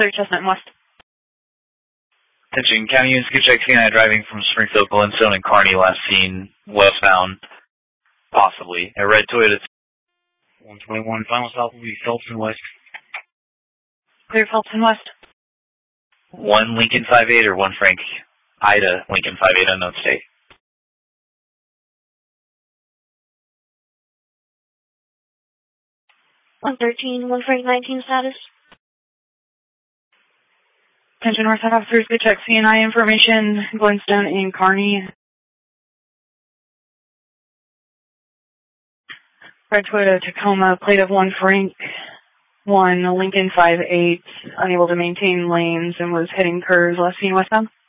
Clear Chestnut and West. Attention, County Units, good check CNI driving from Springfield, Glenstone, and Kearney, last seen westbound, possibly. A red Toyota 121, final stop will be Phelps and West. Clear Phelps and West. 1 Lincoln 58 or 1 Frank Ida Lincoln 58, unknown state. One 1 Frank 19 status. Attention, Northside officers, good check CNI information, Glenstone and Kearney. Red Toyota Tacoma, plate of 1 Frank, 1 Lincoln 58, unable to maintain lanes and was hitting curves, last seen westbound.